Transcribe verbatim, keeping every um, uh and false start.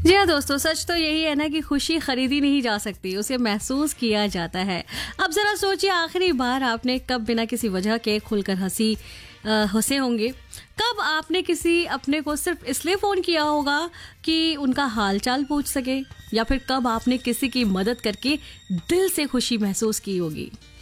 जी हाँ दोस्तों, सच तो यही है ना कि खुशी खरीदी नहीं जा सकती, उसे महसूस किया जाता है। अब जरा सोचिए, आखिरी बार आपने कब बिना किसी वजह के खुलकर हंसी अ, हंसे होंगे? कब आपने किसी अपने को सिर्फ इसलिए फ़ोन किया होगा कि उनका हाल चाल पूछ सके, या फिर कब आपने किसी की मदद करके दिल से खुशी महसूस की होगी?